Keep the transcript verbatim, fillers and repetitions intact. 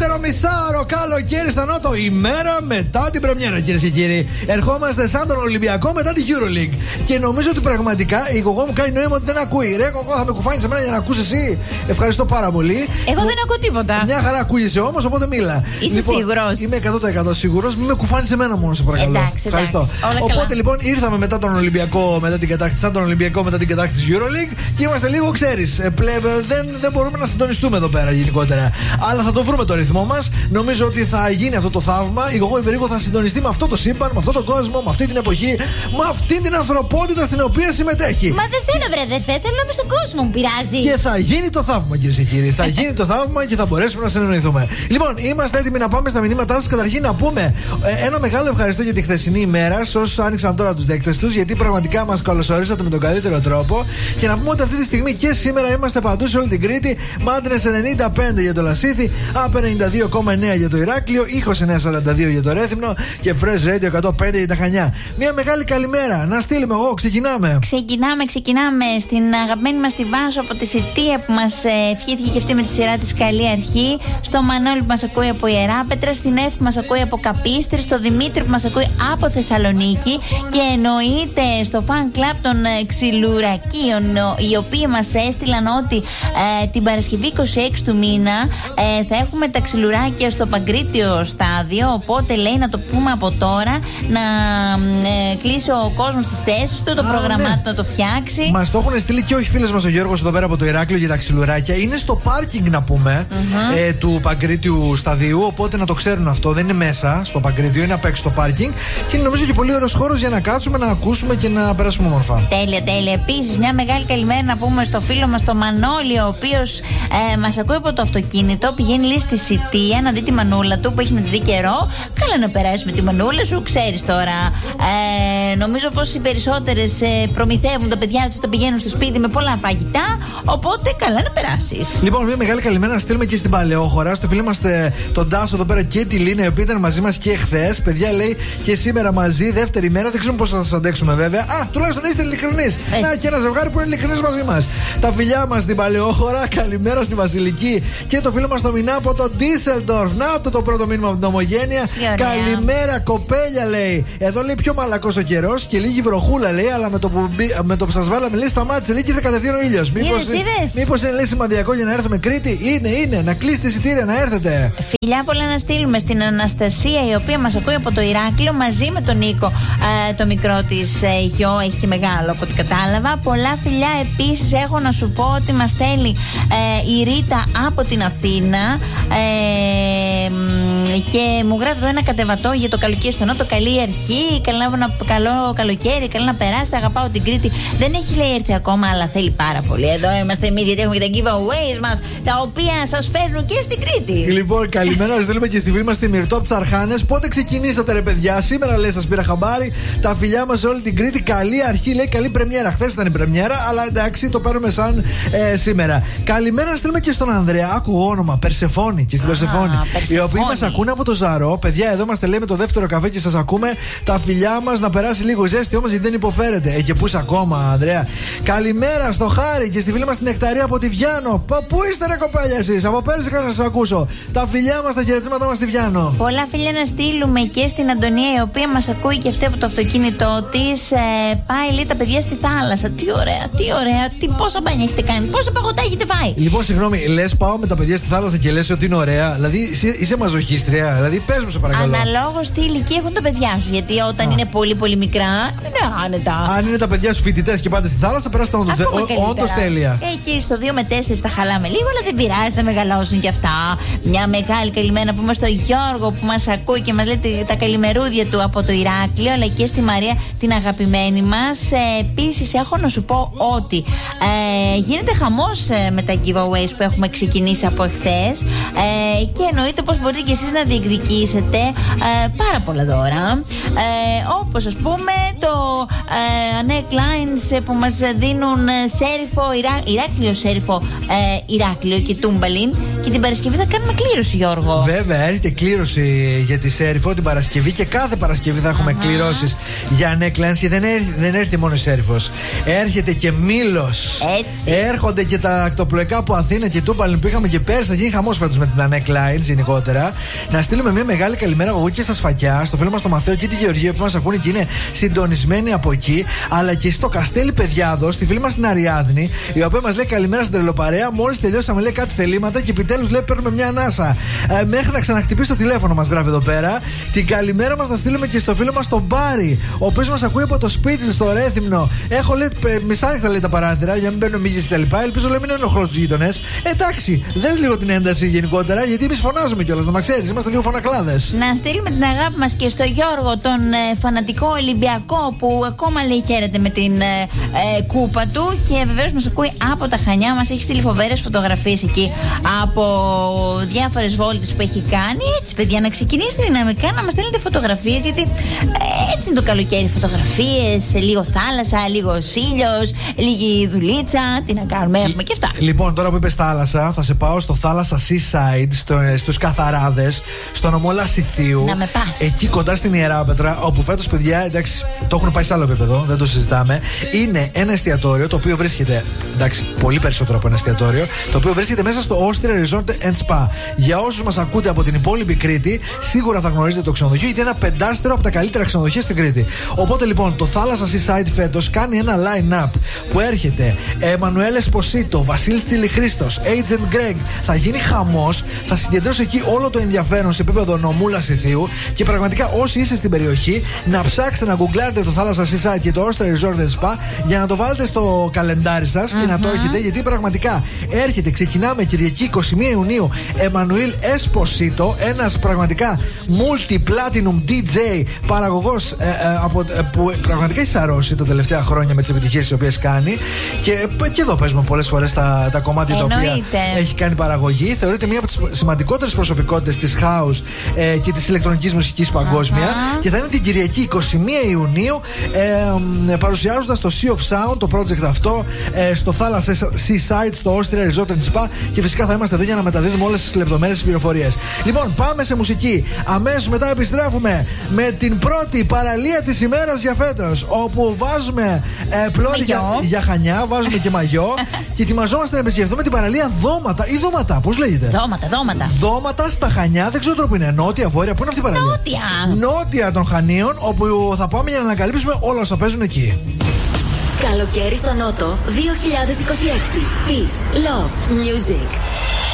Δεύτερο μισάωρο καλοκαίρι στα Νότο. Η μέρα μετά την πρεμιέρα, κυρίες και κύριοι. Ερχόμαστε σαν τον Ολυμπιακό μετά την EuroLeague. Και νομίζω ότι πραγματικά η γογό μου κάνει νόημα ότι δεν ακούει. Ρε, γογό, θα με κουφάνει σε μένα για να ακούσει εσύ. Ευχαριστώ πάρα πολύ. Εγώ δεν ακούω τίποτα. Μια χαρά ακούγεσαι όμως, οπότε μίλα. Είσαι λοιπόν, σίγουρος? Είμαι εκατό τοις εκατό σίγουρος. Μην με κουφάνει σε μένα μόνο, σε παρακαλώ. Εντάξει, Ευχαριστώ. εντάξει, οπότε καλά. λοιπόν ήρθαμε μετά τον Ολυμπιακό, μετά την κατάκτηση, σαν τον Ολυμπιακό μετά την κατάκτηση της EuroLeague και είμαστε λίγο, ξέρεις, δεν, δεν μπορούμε να συντονιστούμε εδώ πέρα γενικότερα. Αλλά θα το βρούμε το ρυθμό μας. Νομίζω ότι θα γίνει αυτό το θαύμα. Η Γογό Υπερήγο θα συντονιστεί με αυτό το σύμπαν, με αυτόν τον κόσμο, με αυτή την εποχή, με αυτή την ανθρωπότητα στην οποία συμμετέχει. Μα δεν θέλω, βρε, δεν θέλω να είμαι στον κόσμο, μου πειράζει. Και θα γίνει το θαύμα, κυρίες και κύριοι. Θα γίνει το θαύμα και θα μπορέσουμε να συνεννοηθούμε. Λοιπόν, είμαστε έτοιμοι να πάμε στα μηνύματά σας. Καταρχήν να πούμε ε, ένα μεγάλο ευχαριστώ για τη χθεσινή ημέρα σε όσους άνοιξαν τώρα τους δέκτες τους, γιατί πραγματικά μας καλωσορίσατε με τον καλύτερο τρόπο. Και να πούμε ότι αυτή τη στιγμή και σήμερα είμαστε παντού σε όλη την Κρήτη. Μάντρες ενενήντα πέντε για το Λασίθι, Απ ενενήντα δύο κόμμα εννέα για το Ηράκλειο, Ήχος εννιακόσια σαράντα δύο για το Ρέθυμνο και Fresh Radio εκατόν πέντε για τα Χανιά. Μια μεγάλη καλημέρα. Να στείλουμε εγώ, ξεκινάμε. Ξεκινάμε, ξεκινάμε στην αγαπημένη μας τη Βάσο από τη Σιτία που μας ευχήθηκε και αυτή με τη σειρά της καλή αρχή. Στο Μανώλη που μας ακούει από Ιεράπετρα, στην Εύη που μας ακούει από Καπίστρη, στο Δημήτρη που μας ακούει από Θεσσαλονίκη και εννοείται στο fan club των Ξυλουρακίων, οι οποίοι μας έστειλαν ότι ε, την Παρασκευή είκοσι έξι του μήνα ε, θα έχουμε τα ξυλουράκια στο Παγκρίτιο στάδιο. Οπότε λέει να το πούμε από τώρα, να ε, κλείσει ο κόσμος στις θέσεις του, το προγραμμάτιο ναι. να το φτιάξει. Μας το έχουν στείλει και όχι φίλος μας ο Γιώργος εδώ πέρα από το Ηράκλειο για τα ξυλουράκια. Είναι στο πάρκινγκ να πούμε mm-hmm. ε, του Παγκρίτιου σταδίου. Οπότε να το ξέρουν αυτό. Δεν είναι μέσα στο Παγκρίτιο, είναι απ' έξω στο πάρκινγκ. Και είναι νομίζω και πολύ ωραίος χώρος για να κάτσουμε, να ακούσουμε και να περάσουμε όμορφα. Τέλεια, τέλεια. Επίσης, μια μεγάλη καλημέρα να πούμε στο φίλο μας τον Μανώλη, ο οποίος ε, μας ακούει από το αυτοκίνητο. Πηγαίνει λίγο στη Σιτία να δει τη μανούλα του που έχει να τη δει καιρό. Καλά να περάσουμε τη μανούλα σου, ξέρεις τώρα. Ε, νομίζω πως οι περισσότερες ε, προμηθεύουν τα παιδιά τους, τα πηγαίνουν στο σπίτι με πολλά φαγητά. Οπότε καλά να περάσεις. Λοιπόν, μια μεγάλη καλημέρα να στείλουμε και στην Παλαιόχώρα. Στο φίλο μας τον Τάσο εδώ πέρα και τη Λίνα, η οποία ήταν μαζί μας και χθες. Παιδιά λέει και σήμερα μαζί, δεύτερη μέρα. Δεν ξέρουμε πώς θα σας αντέξουμε βέβαια. Α, τουλάχιστον είστε ειλικρινείς. Να και ένα ζευγάρι που είναι ειλικρινείς μαζί μας. Τα φιλιά μας στην Παλαιόχώρα. Καλημέρα στη Βασιλική και το φίλο μας το Μινά από το Ντίσελντορφ. Να το το πρώτο μήνυμα από την Ομογένεια. Καλημέρα, κοπέλια λέει. Εδώ λέει πιο μαλακός ο καιρός και λίγη βροχούλα λέει, αλλά με το που, με το που σας βάλαμε λέει σταμάτησε λέει και ήρθε κατευθείαν ο ήλιος. Μήπως, μήπως είναι λέει σημαντικό για να έρθουμε Κρήτη? Είναι, είναι. Να κλείσετε εισιτήρια να έρθετε. Φιλιά πολλά να στείλουμε στην Αναστασία, η οποία μας ακούει από το Ηράκλειο μαζί με τον Νίκο. Ε, το μικρό της ε, γιο έχει και μεγάλο από ό,τι κατάλαβα. Πολλά φιλιά επίσης έχω να σου πω ότι μας στέλνει ε, η Ρίτα από την Αθήνα. Ε, και μου γράφει εδώ ένα κατεβατό για το καλοκαίρι στο Νότο. Καλή αρχή, καλό, καλό καλοκαίρι, καλά να περάσετε. Αγαπάω την Κρήτη. Δεν έχει λέει έρθει ακόμα, αλλά θέλει πάρα πολύ. Εδώ είμαστε εμείς γιατί έχουμε και τα giveaways μας, τα οποία σας φέρνουν και στην Κρήτη. Λοιπόν, καλημέρα, να στείλουμε και στη φίλη μας τη Μυρτό Ψαρχάνες. Πότε ξεκινήσατε, ρε παιδιά? Σήμερα λέει, σας πήρα χαμπάρι. Τα φιλιά μας σε όλη την Κρήτη. Καλή αρχή, λέει, καλή πρεμιέρα. Χθες ήταν η πρεμιέρα, αλλά εντάξει, το παίρνουμε σαν ε, σήμερα. Καλημέρα, να στείλουμε και στον Ανδρέα. Άκου όνομα, Περσεφόνη και στην Περσεφόνη. Οι οποίοι μας ακούνε από το Ζαρό. Παιδιά, εδώ είμαστε λέει με το δεύτερο καφέ και σας ακούμε. Τα φιλιά μας, να περάσει λίγο ζέστη όμως γιατί δεν υποφέρεται. Ε, και πού είσαι ακόμα, Ανδρέα? Καλημέρα στο Χάρη και στη φίλη μας την Νεκταρία από τη Βιάνο. Πα, πού είστε, ρε κοπέλια, εσείς? Από πέρυσι είχα να σας ακούσω. Τα φιλιά μας, τα χαιρετίσματά μας στη Βιάνο. Πολλά φιλιά να στείλουμε και στην Αντωνία, η οποία μας ακούει και αυτή από το αυτοκίνητό της. Ε, πάει λέει τα παιδιά στη θάλασσα. Τι ωραία, τι ωραία, τι πόσα μπάνια έχετε κάνει, πόσα παγωτά έχετε φάει. Λοιπόν, συγγνώμη, λες πάω με τα παιδιά στη θάλασσα και λες ότι είναι ωραία? Δηλαδή είσαι, είσαι μαζοχίστρια? Δηλαδή πες μου σε παρακαλώ. Αναλόγως τι ηλικία έχουν τα παιδιά σου. Γιατί όταν Α. είναι πολύ πολύ μικρά, είναι άνετα. Αν είναι τα παιδιά σου φοιτητές και πάτε στη θάλασσα, περάσετε όντως τέλεια. Εκεί στο δύο με τέσσερα τα χαλάμε λίγο, αλλά δεν πειράζει, θα μεγαλώσουν κι αυτά. Μια μεγάλη καλημέρα που είμαστε στο Γιώργο που μας ακούει και μας λέει τα καλημερούδια του από το Ηράκλειο, αλλά και στη Μαρία την αγαπημένη μας. Ε, Επίσης, έχω να σου πω ότι ε, γίνεται χαμός ε, με τα giveaways που έχουμε ξεκινήσει από εχθές. Ε, και εννοείται πως μπορείτε κι εσείς να διεκδικήσετε ε, πάρα πολλά δώρα. Ε, όπως ας πούμε το ε, Annette Lines που μας δίνουν σέριφο, Ιρά, Ηράκλειο σέριφο, ε, Ηράκλειο και Τούμπαλιν. Και την Παρασκευή θα κάνουμε κλήρωση, Γιώργο. Βέβαια, έρχεται κλήρωση για τη σέριφο την Παρασκευή και κάθε Παρασκευή θα έχουμε uh-huh. κληρώσεις για Annette Lines. Και δεν, έρθει, δεν έρχεται μόνο η σέριφος. Έρχεται και Μήλος. Έτσι. Έρχονται και τα ακτοπλοϊκά από Αθήνα και Τούμπαλιν που είχαμε και πέρσι. Θα γίνει χαμός φέτος με την Annette Lines γενικότερα. Να στείλουμε μια μεγάλη καλημέρα εγώ και στα Σφακιά, στο φίλο μας τον Μαθαίο και τη Γεωργία που μας ακούνε και είναι συντονισμένοι από εκεί. Αλλά και στο Καστέλι Παιδιάδο, στη φίλη μας την Αριάδνη, η οποία μας λέει καλημέρα στην τρελοπαρέα. Μόλις τελειώσαμε, λέει κάτι θελήματα και επιτέλους λέει παίρνουμε μια ανάσα. Ε, μέχρι να ξαναχτυπήσει το τηλέφωνο μας, γράφει εδώ πέρα. Την καλημέρα μας θα στείλουμε και στο φίλο μας τον Μπάρι, ο οποίος μας ακούει από το σπίτι του στο Ρέθυμνο. Έχω λέει μισάνυχτα λέει τα παράθυρα για να μην μπαίνουν μύγες κτλ. Ελπίζω λέει μην ενοχλώ τους γείτονες. Εντάξει, δες λίγο την ένταση γενικότερα, γιατί εμείς φωνάζουμε κιόλας, να μα ξέρεις, είμαστε λίγο φωνακλάδες. Να στείλουμε την αγάπη μας και στο Γιώργο, τον ε, φανατικό Ολυμπιακό, που ακόμα λέει χαίρεται με την ε, ε, κούπα του. Και βεβαίως μας ακούει από τα Χανιά, μας έχει στείλει φοβερές φωτογραφίες εκεί από διάφορες βόλτες που έχει κάνει. Έτσι, παιδιά, να ξεκινήσετε δυναμικά να μας στέλνετε φωτογραφίες, γιατί ε, έτσι είναι το καλοκαίρι. Φωτογραφίες, λίγο θάλασσα, λίγο ήλιος, λίγη δουλίτσα. Τι να κάνουμε, έχουμε και αυτά. Λοιπόν, τώρα που είπες θάλασσα, θα σε πάω στο θάλασσα Seaside, στο, στους Καθαράδες, στο νομό Λασιθίου. Να με πας. Εκεί κοντά στην Ιεράπετρα, όπου φέτος, παιδιά, εντάξει, το έχουν πάει σε άλλο επίπεδο, δεν το συζητάμε. Είναι ένα εστιατόριο το οποίο βρίσκεται, εντάξει, πολύ περισσότερο από ένα εστιατόριο, το οποίο βρίσκεται μέσα στο Austria Resort and Spa. Για όσους μας ακούτε από την υπόλοιπη Κρήτη, σίγουρα θα γνωρίζετε το ξενοδοχείο, γιατί είναι ένα πεντάστερο από τα καλύτερα ξενοδοχεία στην Κρήτη. Οπότε λοιπόν, το θάλασσα Seaside φέτος κάνει ένα line-up που έρχεται Εμμανουέλ Εσποσίτο, Βασίλης Τσιλιχρίστος, Agent Greg. Θα γίνει χαμός, θα συγκεντρώσει εκεί όλο το ενδιαφέρον σε επίπεδο νομού Λασιθίου. Και πραγματικά, όσοι είστε στην περιοχή, να ψάξετε να γκουγκλάρετε το θάλασσα Seaside και το Austria Resort and Spa για να το βάλετε στο καλεντάρι σας mm-hmm. και να το έχετε, γιατί πραγματικά έρχεται, ξεκινάμε Κυριακή είκοσι μία Ιουνίου, Εμμανουήλ Εσποσίτο, ένας πραγματικά multi-platinum ντι τζέι παραγωγός ε, ε, από, ε, που πραγματικά έχει σαρώσει τα τελευταία χρόνια με τις επιτυχίες τις οποίες κάνει. Και, ε, και εδώ παίζουμε πολλές φορές τα, τα κομμάτια τα οποία έχει κάνει παραγωγή. Θεωρείται μία από τις σημαντικότερες προσωπικότητες της house ε, και της ηλεκτρονικής μουσικής παγκόσμια. Uh-huh. Και θα είναι την Κυριακή είκοσι μία Ιουνίου, ε, ε, παρουσιάζοντας το Sea of Sound, το project αυτό, ε, στο θάλασσα Seaside, στο Austria Resort and Spa. Και φυσικά θα είμαστε εδώ για να μεταδίδουμε όλες τις λεπτομέρειες, τις πληροφορίες. Λοιπόν, πάμε σε μουσική. Αμέσως μετά επιστρέφουμε με την πρώτη παραλία της ημέρας για φέτος, όπου βάζουμε ε, πλώρη για, για Χανιά, βάζουμε και μαγιό και ετοιμαζόμαστε να επισκεφθούμε την παραλία Δώματα ή Δώματα, πώς λέγεται? Δώματα, Δώματα. Δώματα στα Χανιά, δεν ξέρω τώρα που είναι. Νότια, βόρεια, πού είναι αυτή η παραλία? Νότια. Νότια των Χανίων, όπου θα πάμε για να ανακαλύψουμε όλα όσα παίζουν εκεί. Καλοκαίρι στο Νότο δύο χιλιάδες είκοσι έξι. Peace, love, music.